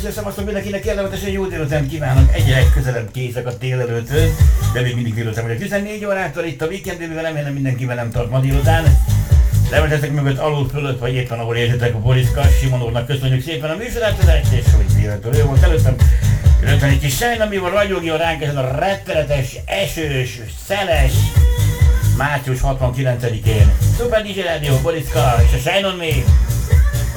szevasztok mindenkinek, kellemesen jó délután kívánok, egyre legközelebb készek a tél előtt, de még mindig délután vagyok. 14 órától itt a Weekendében, remélem mindenki velem tart ma délután. Levetetek mögött alul, fölött, vagy éppen ahol értetek a Boriszka, Simon úrnak köszönjük szépen a műsorátozást, és hogy véletlenül ő volt előttem. Rögtön egy kis Shine On Me-val ragyogjon ránk ezen a rettenetes, esős, szeles, március 69-én. Super DJ Rádió, Boriszka és a Shine On Me.